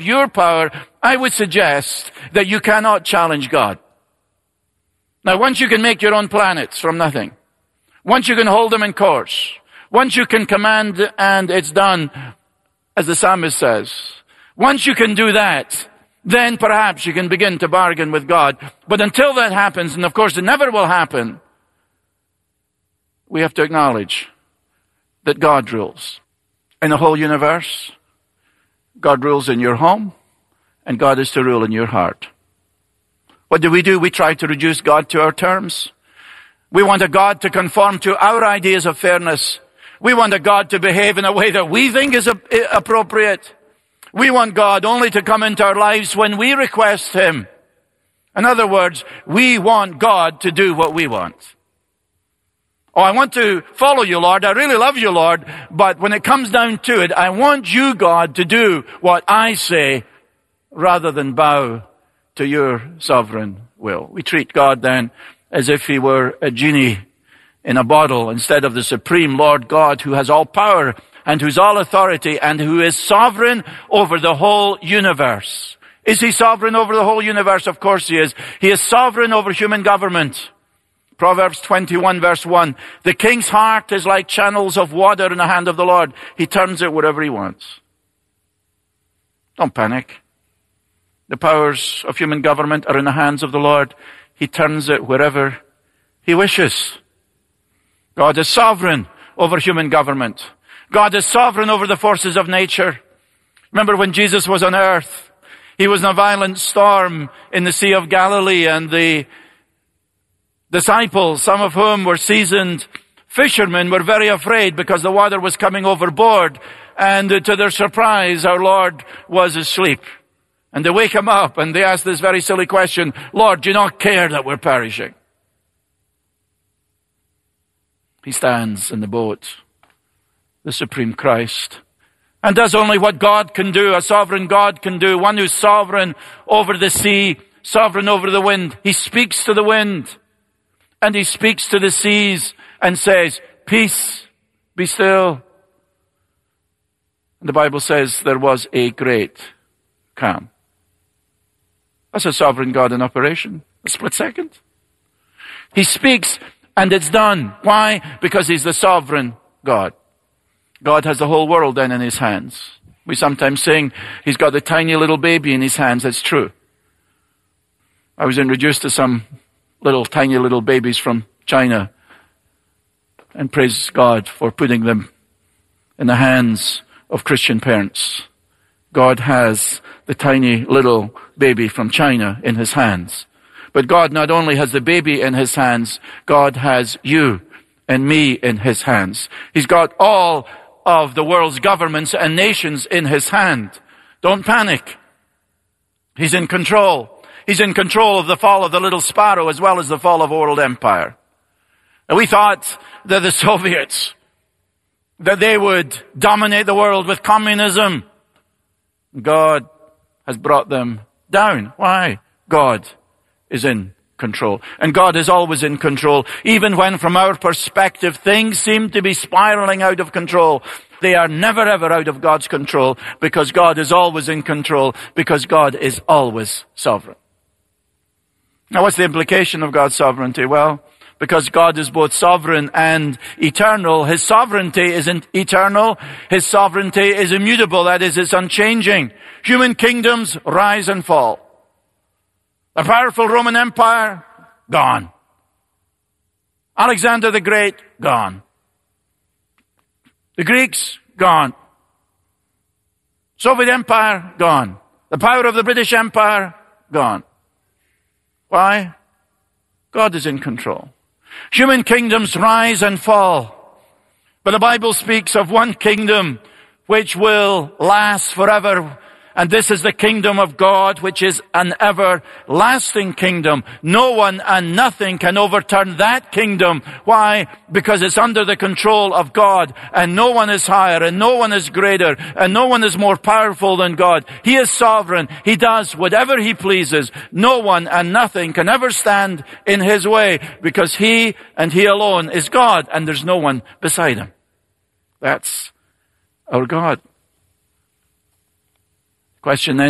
of your power, I would suggest that you cannot challenge God. Now, once you can make your own planets from nothing, once you can hold them in course, once you can command and it's done, as the psalmist says, once you can do that, then perhaps you can begin to bargain with God. But until that happens, and of course it never will happen, we have to acknowledge that God rules in the whole universe. God rules in your home, and God is to rule in your heart. What do? We try to reduce God to our terms. We want a God to conform to our ideas of fairness. We want a God to behave in a way that we think is appropriate. We want God only to come into our lives when we request Him. In other words, we want God to do what we want. Oh, I want to follow you, Lord. I really love you, Lord. But when it comes down to it, I want you, God, to do what I say rather than bow to your sovereign will. We treat God then as if He were a genie in a bottle instead of the supreme Lord God who has all power and who's all authority and who is sovereign over the whole universe. Is He sovereign over the whole universe? Of course He is. He is sovereign over human government. Proverbs 21 verse 1. The king's heart is like channels of water in the hand of the Lord. He turns it wherever He wants. Don't panic. The powers of human government are in the hands of the Lord. He turns it wherever He wishes. God is sovereign over human government. God is sovereign over the forces of nature. Remember when Jesus was on earth, He was in a violent storm in the Sea of Galilee, and the disciples, some of whom were seasoned fishermen, were very afraid because the water was coming overboard. And to their surprise, our Lord was asleep. And they wake Him up and they ask this very silly question, Lord, do you not care that we're perishing? He stands in the boat, the supreme Christ, and does only what God can do, a sovereign God can do, one who's sovereign over the sea, sovereign over the wind. He speaks to the wind and He speaks to the seas and says, peace, be still. And the Bible says there was a great calm. That's a sovereign God in operation. A split second. He speaks and it's done. Why? Because He's the sovereign God. God has the whole world then in His hands. We sometimes sing, He's got the tiny little baby in His hands. That's true. I was introduced to some tiny little babies from China. And praise God for putting them in the hands of Christian parents. God has the tiny little baby from China in His hands. But God not only has the baby in His hands, God has you and me in His hands. He's got all of the world's governments and nations in His hand. Don't panic. He's in control. He's in control of the fall of the little sparrow as well as the fall of world empire. And we thought that the Soviets, that they would dominate the world with communism. God has brought them down. Why? God is in control. And God is always in control. Even when from our perspective things seem to be spiraling out of control, they are never ever out of God's control, because God is always in control, because God is always sovereign. Now what's the implication of God's sovereignty? Well, because God is both sovereign and eternal, His sovereignty isn't eternal. His sovereignty is immutable. That is, it's unchanging. Human kingdoms rise and fall. The powerful Roman Empire, gone. Alexander the Great, gone. The Greeks, gone. Soviet Empire, gone. The power of the British Empire, gone. Why? God is in control. Human kingdoms rise and fall. But the Bible speaks of one kingdom which will last forever. And this is the kingdom of God, which is an everlasting kingdom. No one and nothing can overturn that kingdom. Why? Because it's under the control of God. And no one is higher, and no one is greater, and no one is more powerful than God. He is sovereign. He does whatever He pleases. No one and nothing can ever stand in His way, because He and He alone is God, and there's no one beside Him. That's our God. Question then